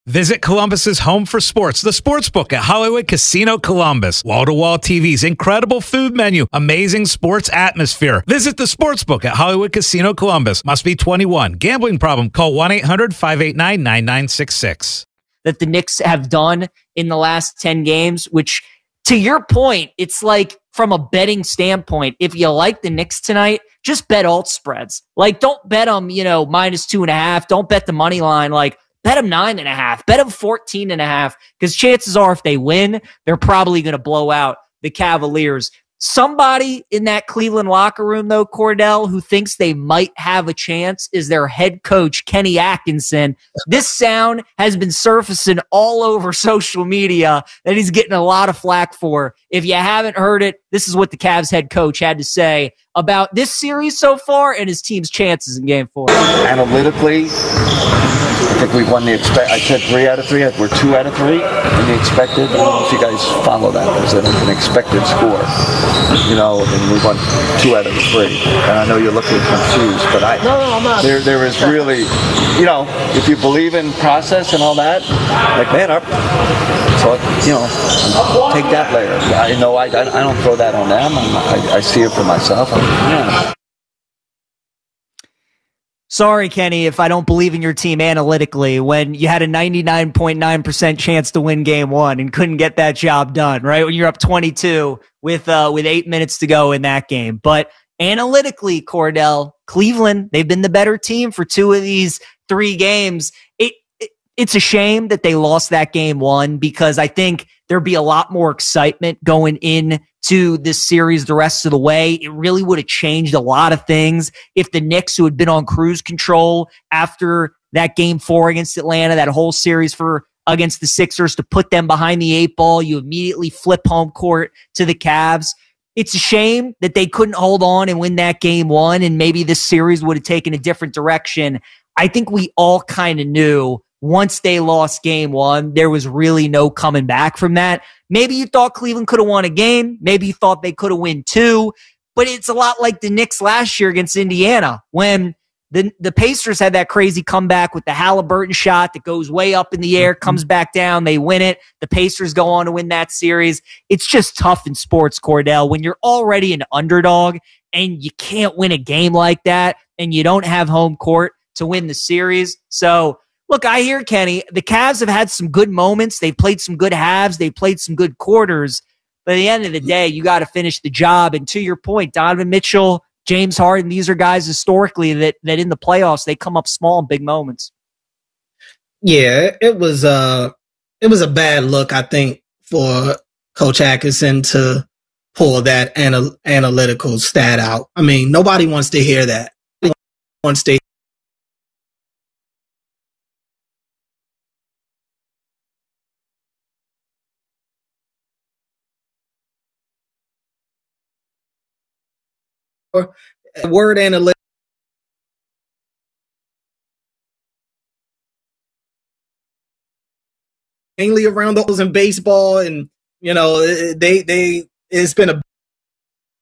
Visit Columbus's home for sports, the Sportsbook at Hollywood Casino Columbus. Wall-to-wall TVs, incredible food menu, amazing sports atmosphere. Visit the Sportsbook at Hollywood Casino Columbus. Must be 21. Gambling problem? Call 1-800-589-9966. That the Knicks have done in the last 10 games, which, to your point, it's like from a betting standpoint, if you like the Knicks tonight, just bet alt spreads. Like, don't bet them, -2.5. Don't bet the money line. Like, bet them 9.5. Bet them 14.5. Because chances are, if they win, they're probably going to blow out the Cavaliers. Somebody in that Cleveland locker room, though, Cordell, who thinks they might have a chance is their head coach, Kenny Atkinson. This sound has been surfacing all over social media that he's getting a lot of flack for. If you haven't heard it, this is what the Cavs head coach had to say about this series so far and his team's chances in Game 4. Analytically, I think we've won I said 3 out of 3. We're 2 out of 3 in the expected. I don't know if you guys follow that. There's an expected score, and we won 2 out of 3. And I know you're looking confused, but I'm not. There is really, if you believe in process and all that, like, man, take that layer. I know I don't throw that on them. I see it for myself. Sorry, Kenny, if I don't believe in your team analytically when you had a 99.9% chance to win Game 1 and couldn't get that job done, right? When you're up 22 with 8 minutes to go in that game. But analytically, Cordell, Cleveland, they've been the better team for 2 of these 3 games. It's a shame that they lost that Game 1 because I think there'd be a lot more excitement going into this series the rest of the way. It really would have changed a lot of things if the Knicks, who had been on cruise control after that Game 4 against Atlanta, that whole series against the Sixers, to put them behind the 8 ball, you immediately flip home court to the Cavs. It's a shame that they couldn't hold on and win that Game 1, and maybe this series would have taken a different direction. I think we all kind of knew once they lost Game 1, there was really no coming back from that. Maybe you thought Cleveland could have won a game. Maybe you thought they could have won 2. But it's a lot like the Knicks last year against Indiana when the Pacers had that crazy comeback with the Halliburton shot that goes way up in the air, comes back down, they win it. The Pacers go on to win that series. It's just tough in sports, Cordell, when you're already an underdog and you can't win a game like that and you don't have home court to win the series. So, look, I hear Kenny. The Cavs have had some good moments. They've played some good halves. They've played some good quarters. But at the end of the day, you got to finish the job. And to your point, Donovan Mitchell, James Harden, these are guys historically that in the playoffs, they come up small in big moments. Yeah, it was a bad look, I think, for Coach Atkinson to pull that analytical stat out. I mean, nobody wants to hear that. Word analytics mainly around those in baseball, and it's been a